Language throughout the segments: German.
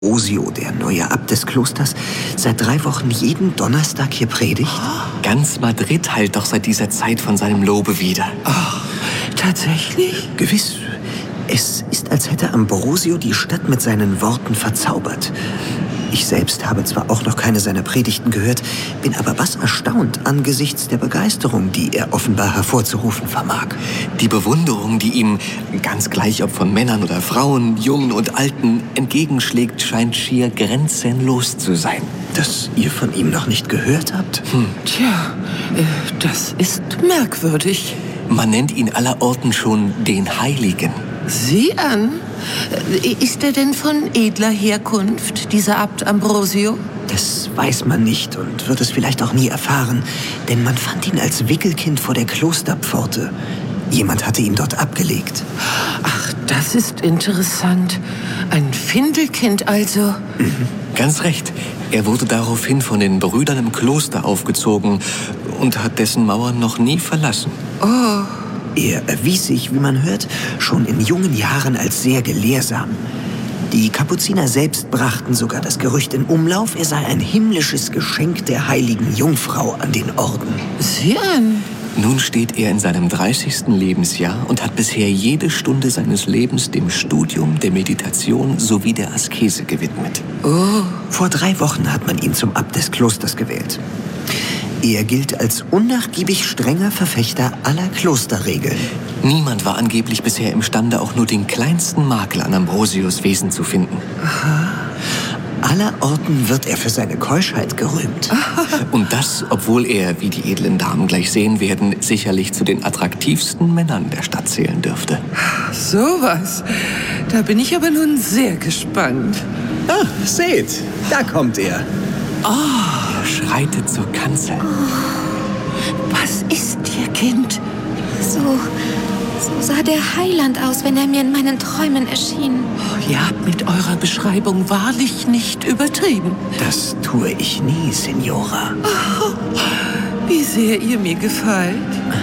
Osio, der neue Abt des Klosters, seit 3 Wochen jeden Donnerstag hier predigt? Ganz Madrid heilt doch seit dieser Zeit von seinem Lobe wieder. Ach, tatsächlich? Gewiss. Es ist, als hätte Ambrosio die Stadt mit seinen Worten verzaubert. Ich selbst habe zwar auch noch keine seiner Predigten gehört, bin aber was erstaunt angesichts der Begeisterung, die er offenbar hervorzurufen vermag. Die Bewunderung, die ihm, ganz gleich ob von Männern oder Frauen, Jungen und Alten, entgegenschlägt, scheint schier grenzenlos zu sein. Dass ihr von ihm noch nicht gehört habt? Tja, das ist merkwürdig. Man nennt ihn allerorten schon den Heiligen. Sieh an. Ist er denn von edler Herkunft, dieser Abt Ambrosio? Das weiß man nicht und wird es vielleicht auch nie erfahren, denn man fand ihn als Wickelkind vor der Klosterpforte. Jemand hatte ihn dort abgelegt. Ach, das ist interessant. Ein Findelkind also. Ganz recht. Er wurde daraufhin von den Brüdern im Kloster aufgezogen und hat dessen Mauern noch nie verlassen. Oh. Er erwies sich, wie man hört, schon in jungen Jahren als sehr gelehrsam. Die Kapuziner selbst brachten sogar das Gerücht in Umlauf, er sei ein himmlisches Geschenk der heiligen Jungfrau an den Orden. Sieh an. Nun steht er in seinem 30. Lebensjahr und hat bisher jede Stunde seines Lebens dem Studium, der Meditation sowie der Askese gewidmet. Oh. Vor 3 Wochen hat man ihn zum Abt des Klosters gewählt. Er gilt als unnachgiebig strenger Verfechter aller Klosterregeln. Niemand war angeblich bisher imstande, auch nur den kleinsten Makel an Ambrosius Wesen zu finden. Aha. Allerorten wird er für seine Keuschheit gerühmt. Und das, obwohl er, wie die edlen Damen gleich sehen werden, sicherlich zu den attraktivsten Männern der Stadt zählen dürfte. Sowas. Da bin ich aber nun sehr gespannt. Ah, seht, da kommt er. Er schreitet zur Kanzel. Was ist dir, Kind? So sah der Heiland aus, wenn er mir in meinen Träumen erschien. Ihr habt mit eurer Beschreibung wahrlich nicht übertrieben. Das tue ich nie, Signora. Wie sehr ihr mir gefällt.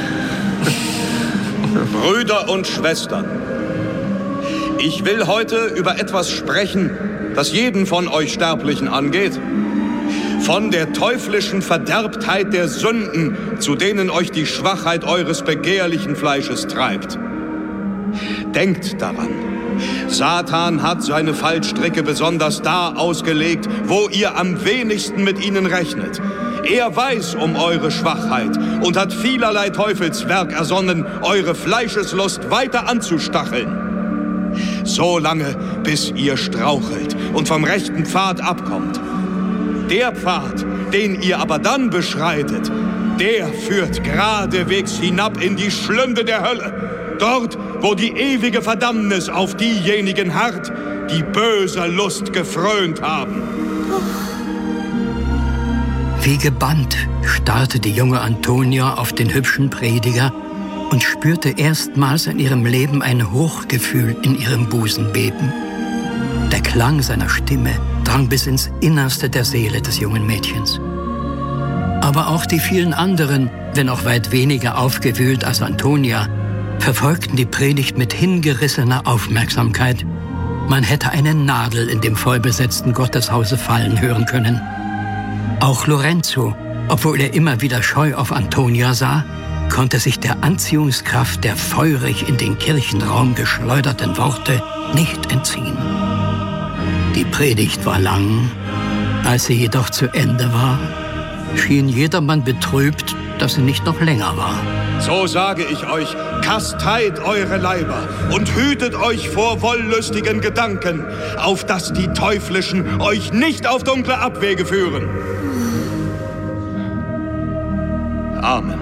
Brüder und Schwestern, ich will heute über etwas sprechen, das jeden von euch Sterblichen angeht. Von der teuflischen Verderbtheit der Sünden, zu denen euch die Schwachheit eures begehrlichen Fleisches treibt. Denkt daran, Satan hat seine Fallstricke besonders da ausgelegt, wo ihr am wenigsten mit ihnen rechnet. Er weiß um eure Schwachheit und hat vielerlei Teufelswerk ersonnen, eure Fleischeslust weiter anzustacheln. So lange, bis ihr strauchelt und vom rechten Pfad abkommt. Der Pfad, den ihr aber dann beschreitet, der führt geradewegs hinab in die Schlünde der Hölle. Dort, wo die ewige Verdammnis auf diejenigen harrt, die böser Lust gefrönt haben. Wie gebannt starrte die junge Antonia auf den hübschen Prediger und spürte erstmals in ihrem Leben ein Hochgefühl in ihrem Busen beben. Der Klang seiner Stimme drang bis ins Innerste der Seele des jungen Mädchens. Aber auch die vielen anderen, wenn auch weit weniger aufgewühlt als Antonia, verfolgten die Predigt mit hingerissener Aufmerksamkeit. Man hätte eine Nadel in dem vollbesetzten Gotteshause fallen hören können. Auch Lorenzo, obwohl er immer wieder scheu auf Antonia sah, konnte sich der Anziehungskraft der feurig in den Kirchenraum geschleuderten Worte nicht entziehen. Die Predigt war lang. Als sie jedoch zu Ende war, schien jedermann betrübt, dass sie nicht noch länger war. So sage ich euch, kasteit eure Leiber und hütet euch vor wollüstigen Gedanken, auf dass die Teuflischen euch nicht auf dunkle Abwege führen. Amen.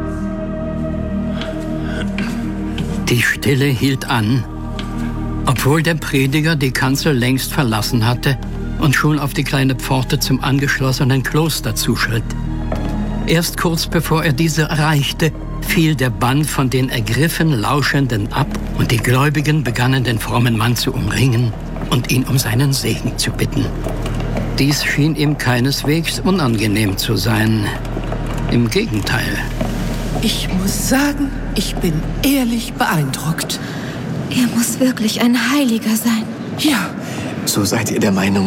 Die Stille hielt an, obwohl der Prediger die Kanzel längst verlassen hatte und schon auf die kleine Pforte zum angeschlossenen Kloster zuschritt. Erst kurz bevor er diese erreichte, fiel der Bann von den ergriffen Lauschenden ab und die Gläubigen begannen, den frommen Mann zu umringen und ihn um seinen Segen zu bitten. Dies schien ihm keineswegs unangenehm zu sein. Im Gegenteil. Ich muss sagen, ich bin ehrlich beeindruckt. Er muss wirklich ein Heiliger sein. Ja, So seid ihr der Meinung,